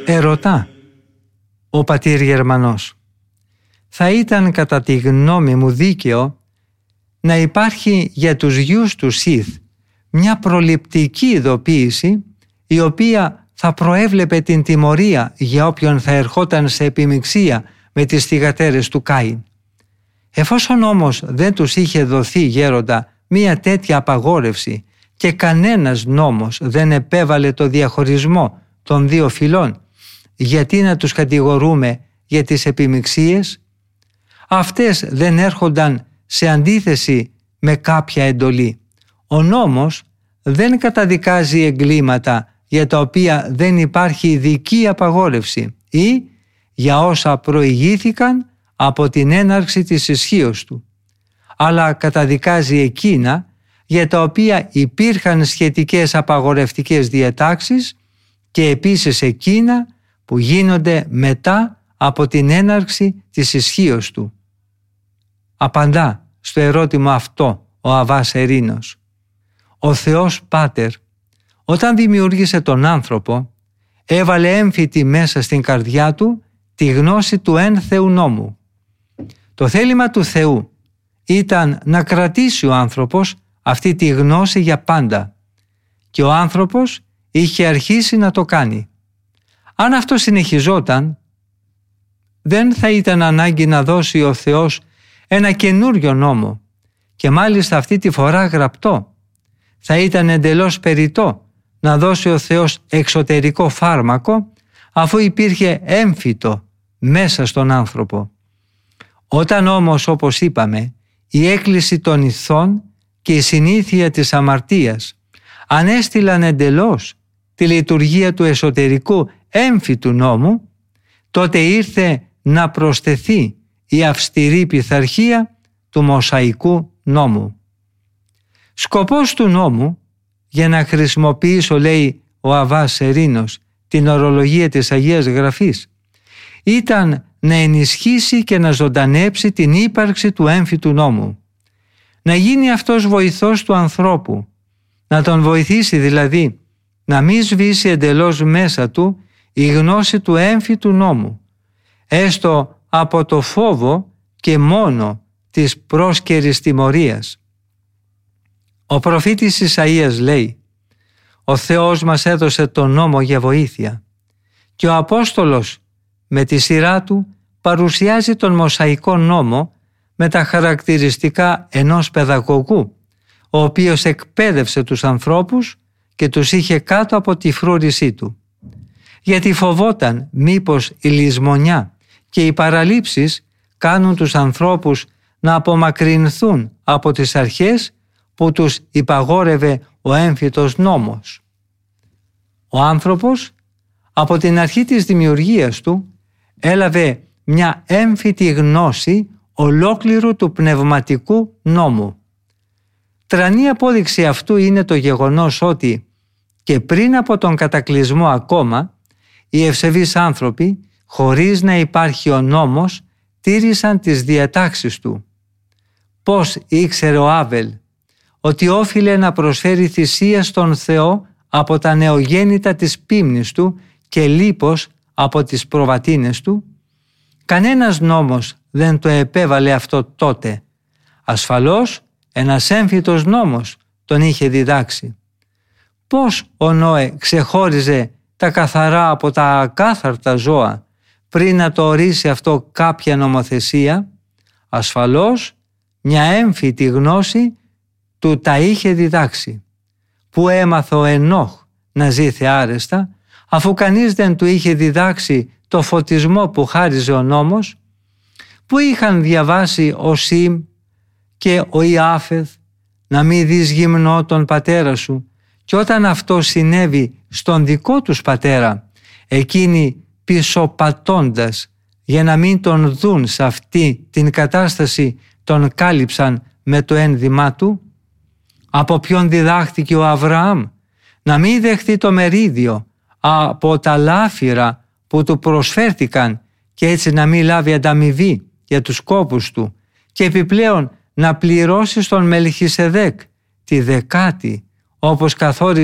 Ερωτά ο πατήρ Γερμανός: θα ήταν κατά τη γνώμη μου δίκαιο να υπάρχει για τους γιους του Σιθ μια προληπτική ειδοποίηση η οποία θα προέβλεπε την τιμωρία για όποιον θα ερχόταν σε επιμιξία με τις θυγατέρες του Κάιν. Εφόσον όμως δεν τους είχε δοθεί, γέροντα, μια τέτοια απαγόρευση και κανένας νόμος δεν επέβαλε το διαχωρισμό των δύο φυλών, γιατί να τους κατηγορούμε για τις επιμιξίες? Αυτές δεν έρχονταν σε αντίθεση με κάποια εντολή. Ο νόμος δεν καταδικάζει εγκλήματα για τα οποία δεν υπάρχει ειδική απαγόρευση ή για όσα προηγήθηκαν από την έναρξη της ισχύως του, αλλά καταδικάζει εκείνα για τα οποία υπήρχαν σχετικές απαγορευτικές διατάξεις και επίσης εκείνα που γίνονται μετά από την έναρξη της ισχύως του. Απαντά στο ερώτημα αυτό ο Αββάς Ερήνος: ο Θεός Πάτερ, όταν δημιούργησε τον άνθρωπο, έβαλε έμφυτη μέσα στην καρδιά του τη γνώση του εν Θεού νόμου. Το θέλημα του Θεού ήταν να κρατήσει ο άνθρωπος αυτή τη γνώση για πάντα και ο άνθρωπος είχε αρχίσει να το κάνει. Αν αυτό συνεχιζόταν, δεν θα ήταν ανάγκη να δώσει ο Θεός ένα καινούριο νόμο και μάλιστα αυτή τη φορά γραπτό. Θα ήταν εντελώς περιττό να δώσει ο Θεός εξωτερικό φάρμακο αφού υπήρχε έμφυτο μέσα στον άνθρωπο. Όταν όμως, όπως είπαμε, η έκκληση των ηθών και η συνήθεια της αμαρτίας ανέστηλαν εντελώς τη λειτουργία του εσωτερικού έμφυτου νόμου, τότε ήρθε να προσθεθεί η αυστηρή πειθαρχία του Μωσαϊκού νόμου. Σκοπός του νόμου, για να χρησιμοποιήσω, λέει ο Αββάς Ερήνος, την ορολογία της Αγίας Γραφής, ήταν να ενισχύσει και να ζωντανέψει την ύπαρξη του έμφυτου νόμου. Να γίνει αυτός βοηθός του ανθρώπου, να τον βοηθήσει δηλαδή να μην σβήσει εντελώς μέσα του η γνώση του έμφυτου νόμου, έστω από το φόβο και μόνο της πρόσκαιρης τιμωρίας. Ο προφήτης Ισαΐας λέει: «Ο Θεός μας έδωσε τον νόμο για βοήθεια» και ο Απόστολος με τη σειρά του παρουσιάζει τον Μωσαϊκό νόμο με τα χαρακτηριστικά ενός παιδαγωγού, ο οποίος εκπαίδευσε τους ανθρώπους και τους είχε κάτω από τη φρούρησή του. Γιατί φοβόταν μήπως η λησμονιά και οι παραλήψεις κάνουν τους ανθρώπους να απομακρυνθούν από τις αρχές που τους υπαγόρευε ο έμφυτος νόμος. Ο άνθρωπος από την αρχή της δημιουργίας του έλαβε μια έμφυτη γνώση ολόκληρου του πνευματικού νόμου. Τρανή απόδειξη αυτού είναι το γεγονός ότι και πριν από τον κατακλυσμό ακόμα, οι ευσεβείς άνθρωποι, χωρίς να υπάρχει ο νόμος, τήρησαν τις διατάξεις του. Πώς ήξερε ο Άβελ ότι όφιλε να προσφέρει θυσία στον Θεό από τα νεογέννητα της πίμνης του και λίπος από τις προβατίνες του? Κανένας νόμος δεν το επέβαλε αυτό τότε. Ασφαλώς ένας έμφυτος νόμος τον είχε διδάξει. Πώς ο Νόε ξεχώριζε τα καθαρά από τα ακάθαρτα ζώα πριν να το ορίσει αυτό κάποια νομοθεσία? Ασφαλώς μια έμφυτη γνώση του τα είχε διδάξει. Πού έμαθε ο Ενόχ να ζει θεάρεστα, αφού κανείς δεν του είχε διδάξει το φωτισμό που χάριζε ο νόμος? Πού είχαν διαβάσει ο Σιμ και ο Ιάφεθ να μην δεις γυμνό τον πατέρα σου, και όταν αυτό συνέβη στον δικό τους πατέρα, εκείνοι πισωπατώντας για να μην τον δουν σε αυτή την κατάσταση, τον κάλυψαν με το ένδυμά του? Από ποιον διδάχθηκε ο Αβραάμ να μην δεχτεί το μερίδιο από τα λάφυρα που του προσφέρθηκαν και έτσι να μην λάβει ανταμοιβή για τους κόπους του και επιπλέον να πληρώσει στον Μελχισεδέκ τη δεκάτη όπως καθόρισε